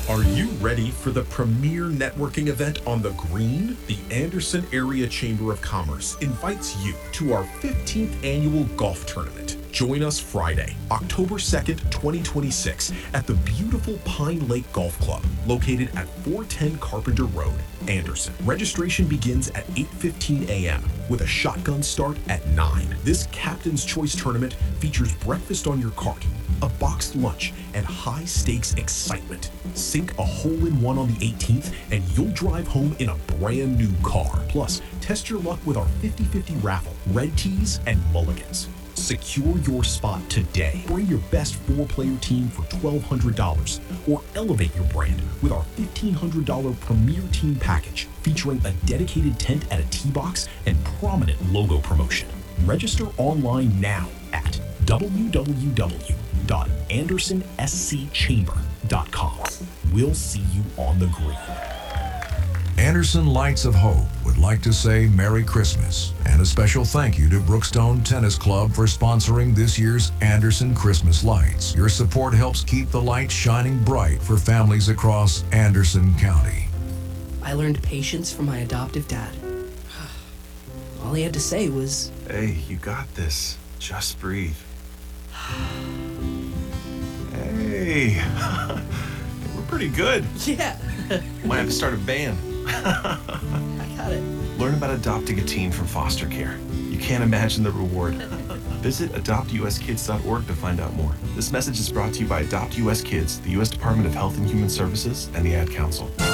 Are you ready for the premier networking event on the Green? The Anderson Area Chamber of Commerce invites you to our 15th annual golf tournament. Join us Friday, October 2nd, 2026 at the beautiful Pine Lake Golf Club, located at 410 Carpenter Road, Anderson. Registration begins at 8:15 a.m. with a shotgun start at 9. This Captain's Choice tournament features breakfast on your cart, a boxed lunch, and high-stakes excitement. Sink a hole-in-one on the 18th, and you'll drive home in a brand new car. Plus, test your luck with our 50-50 raffle, red tees, and mulligans. Secure your spot today. Bring your best four-player team for $1,200, or elevate your brand with our $1,500 Premier Team Package, featuring a dedicated tent at a tee box and prominent logo promotion. Register online now at www.andersonscchamber.com. We'll see you on the green. Anderson Lights of Hope would like to say Merry Christmas and a special thank you to Brookstone Tennis Club for sponsoring this year's Anderson Christmas Lights. Your support helps keep the lights shining bright for families across Anderson County. I learned patience from my adoptive dad. All he had to say was, "Hey, you got this. Just breathe." Hey, we're pretty good. yeah, Might have to start a band. I got it. Learn about adopting a teen from foster care. You can't imagine the reward. Visit adoptuskids.org to find out more. This message is brought to you by Adopt US Kids, the U.S. Department of Health and Human Services, and the Ad Council.